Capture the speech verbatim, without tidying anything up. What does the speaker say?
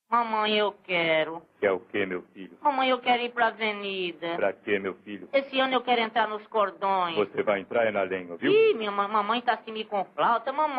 Mamãe, eu quero. Quer o quê, meu filho? Mamãe, eu quero ir pra avenida. Pra quê, meu filho? Esse ano eu quero entrar nos cordões. Você vai entrar é na lenha, viu? Ih, minha ma- mamãe tá assim me com flauta, mamãe.